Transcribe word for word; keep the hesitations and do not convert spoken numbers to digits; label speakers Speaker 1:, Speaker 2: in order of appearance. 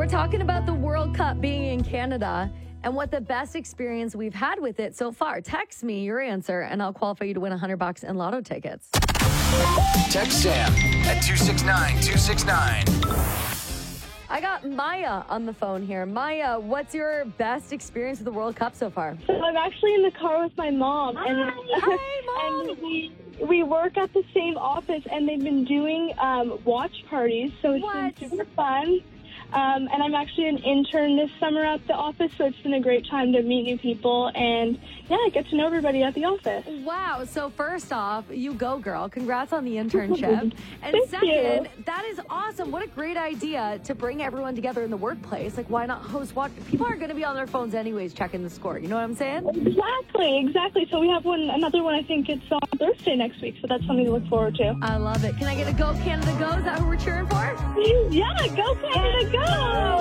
Speaker 1: We're talking about the World Cup being in Canada and what the best experience we've had with it so far. Text me your answer, and I'll qualify you to win one hundred bucks in lotto tickets.
Speaker 2: Text Sam at two six nine two six nine.
Speaker 1: I got Maya on the phone here. Maya, what's your best experience with the World Cup so far?
Speaker 3: So I'm actually in the car with my mom.
Speaker 1: Hi,
Speaker 3: and
Speaker 1: hi, Mom.
Speaker 3: and we, we work at the same office, and they've been doing um, watch parties, so it's
Speaker 1: What?
Speaker 3: been super fun. Um, and I'm actually an intern this summer at the office, so it's been a great time to meet new people and, yeah, get to know everybody at the office.
Speaker 1: Wow. So first off, you go, girl. Congrats on the internship. And
Speaker 3: Thank
Speaker 1: second,
Speaker 3: you.
Speaker 1: that is awesome. What a great idea to bring everyone together in the workplace. Like, why not host watch? People aren't going to be on their phones anyways checking the score. You know what I'm saying?
Speaker 3: Exactly, exactly. So we have one, another one, I think it's on Thursday next week, so that's something to look forward to.
Speaker 1: I love it. Can I get a Go Canada Go? Is that who we're cheering for?
Speaker 3: Yeah, go Canada, go!